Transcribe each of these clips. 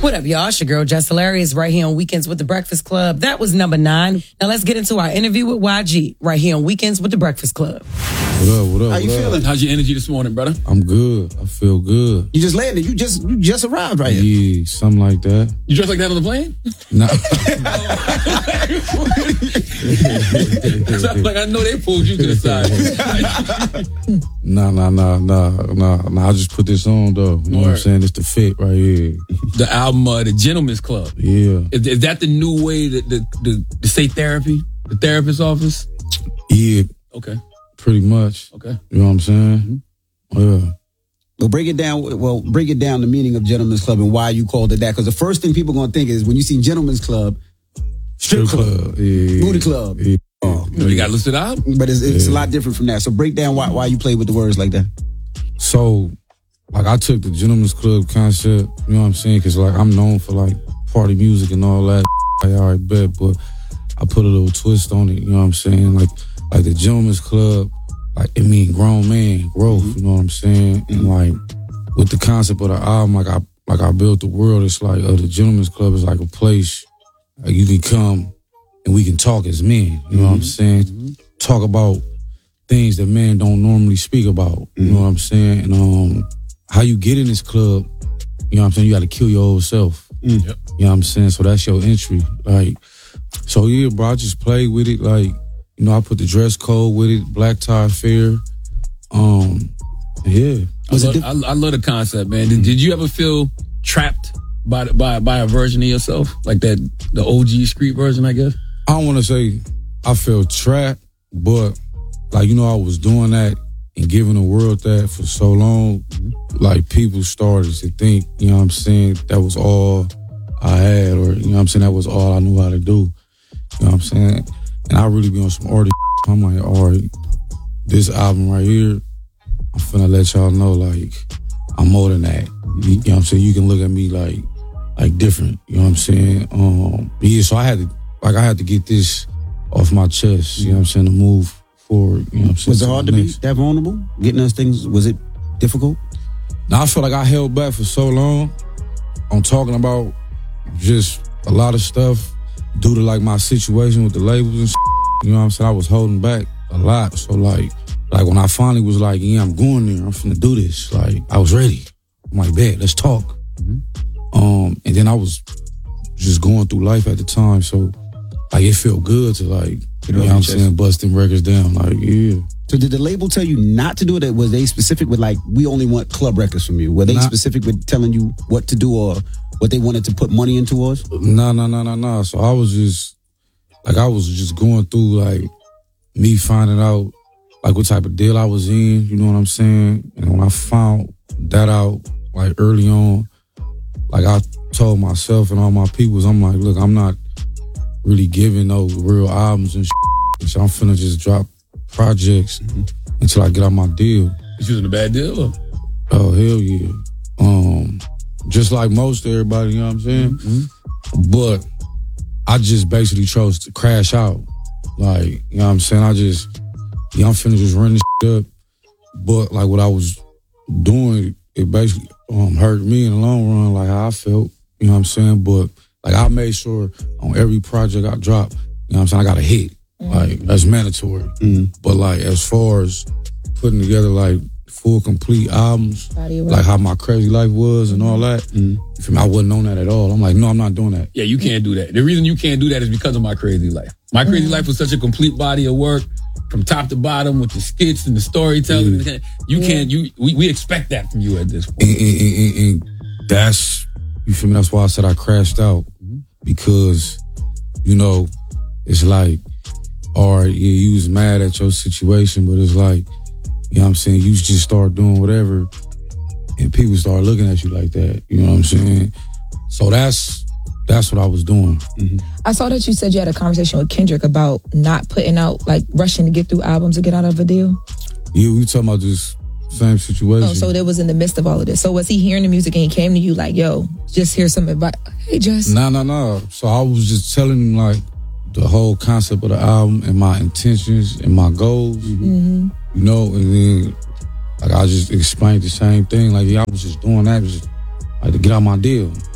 What up, y'all? It's your girl, Jess Hilarious, right here on Weekends with the Breakfast Club. That was number 9. Now let's get into our interview with YG, right here on Weekends with the Breakfast Club. What up? How you feeling? How's your energy this morning, brother? I'm good. I feel good. You just landed. You just arrived right here. Yeah, something like that. You dressed like that on the plane? Nah. Sounds like I know they pulled you to the side. Nah. I just put this on though. You know what I'm saying? It's the fit right here. The album, The Gentleman's Club. Yeah. Is that the new way to say therapy? The therapist's office? Yeah. Okay. Pretty much. Okay. You know what I'm saying? Yeah. Well, break it down. The meaning of Gentleman's Club and why you called it that. Because the first thing people gonna think is when you see Gentleman's Club, strip club, yeah. booty club. Yeah. Oh, You got listed out? but it's a lot different from that. So break down why you play with the words like that. So, like, I took the Gentleman's Club concept, you know what I'm saying? Because, like, I'm known for, like, party music and all that. I already bet, but I put a little twist on it, you know what I'm saying? Like the Gentleman's Club, like, it mean grown man, growth, you know what I'm saying? And, like, with the concept of the album, like I built the world, it's like, the Gentleman's Club is like a place like you can come and we can talk as men, you know what I'm saying? Talk about things that men don't normally speak about, you know what I'm saying? And how you get in this club, you know what I'm saying? You got to kill your old self. Yep. You know what I'm saying? So that's your entry. Like, so yeah, bro, I just played with it. Like, you know, I put the dress code with it, black tie affair. Yeah. I love the concept, man. Did you ever feel trapped by a version of yourself? Like the OG street version, I guess? I don't want to say I felt trapped, but like, you know, I was doing that and giving the world that for so long, like people started to think, you know what I'm saying, that was all I had, or, you know what I'm saying, that was all I knew how to do. You know what I'm saying? And I really be on some artist. I'm like, all right, this album right here, I'm finna let y'all know, like, I'm more than that. You know what I'm saying? You can look at me like different. You know what I'm saying? Yeah, so I had to get this off my chest, you know what I'm saying, to move forward. You know what I'm saying? Was it hard to be that vulnerable? Getting those things, was it difficult? Now, I feel like I held back for so long on talking about just a lot of stuff due to like my situation with the labels and shit. You know what I'm saying? I was holding back a lot. So like when I finally was like, yeah, I'm going there, I'm finna do this. Like, I was ready. I'm like, bet, let's talk. And then I was just going through life at the time. So like, it felt good to like, you know what I'm saying, busting records down. Like, yeah. So did the label tell you not to do it? Was they specific with like, we only want club records from you? Were they specific with telling you what to do or what they wanted to put money in towards? No. So I was just going through like me finding out like what type of deal I was in, you know what I'm saying? And when I found that out like early on, like I told myself and all my peoples, I'm like, look, I'm not really giving those real albums and shit. So I'm finna just drop projects until I get out my deal. You using a bad deal? Or? Oh, hell yeah. Just like most everybody, you know what I'm saying? But I just basically chose to crash out. Like, you know what I'm saying? I'm finna just run this shit up. But like what I was doing, it basically hurt me in the long run, like how I felt, you know what I'm saying? But like I made sure on every project I drop, you know what I'm saying, I got a hit. Like, that's mandatory. But like as far as putting together like full complete albums, like how my crazy life was and all that, you feel me? I wasn't on that at all. I'm like, no, I'm not doing that. Yeah, you can't do that. The reason you can't do that is because of My Crazy Life. My Crazy Life was such a complete body of work from top to bottom with the skits and the storytelling. You can't, we expect that from you at this point. And that's, you feel me? That's why I said I crashed out. Because, you know, it's like, all right, yeah, you was mad at your situation, but it's like, you know what I'm saying, you just start doing whatever and people start looking at you like that. You know what I'm saying? So that's what I was doing. I saw that you said you had a conversation with Kendrick about not putting out, like rushing to get through albums to get out of a deal. Yeah, we talking about this same situation. Oh, so that was in the midst of all of this. So was he hearing the music and he came to you like, yo, just hear some advice? Hey, Jess. No. So I was just telling him like the whole concept of the album and my intentions and my goals. You know, and then like I just explained the same thing. Like, yeah, I was just doing that just like to get out my deal. You know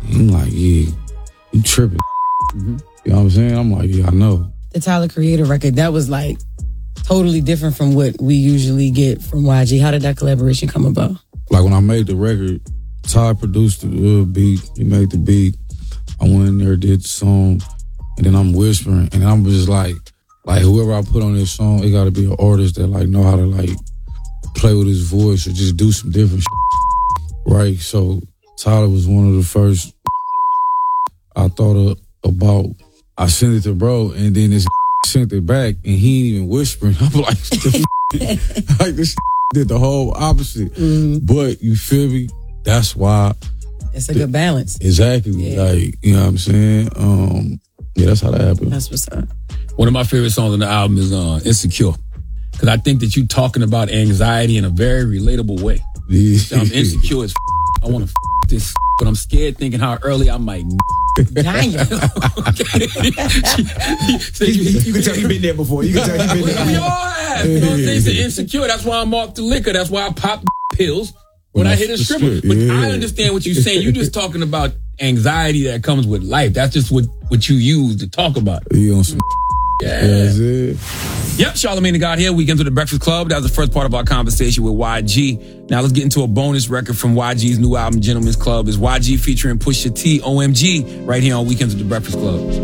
I'm like, yeah, you tripping. You know what I'm saying? I'm like, yeah, I know. The Tyler Creator record, that was like totally different from what we usually get from YG. How did that collaboration come about? Like when I made the record, Ty produced the beat. He made the beat. I went in there, did the song, and then I'm whispering, and I'm just like whoever I put on this song, it got to be an artist that like know how to like play with his voice or just do some different right? So Tyler was one of the first I thought about. I sent it to bro, and then this sent it back, and he ain't even whispering. I'm like, like this did the whole opposite. But you feel me? That's why it's a good balance. Exactly. Yeah. Like, you know what I'm saying? Yeah, that's how that happened. That's what's up. One of my favorite songs on the album is Insecure. Because I think that you talking about anxiety in a very relatable way. Yeah. So I'm insecure as I want to this, but I'm scared thinking how early I might. Damn. You can tell you've been there before. You can tell you've been there. We all have. You know what I'm saying? It's insecure. That's why I'm off the liquor. That's why I pop pills when I hit a stripper. But I understand what you're saying. You're just talking about anxiety that comes with life. That's just what you use to talk about. You on some That's it. Yep, Charlamagne the God here. Weekends with the Breakfast Club. That was the first part of our conversation with YG. Now let's get into a bonus record from YG's new album, Gentleman's Club. Is YG featuring Pusha T, OMG, right here on Weekends with the Breakfast Club.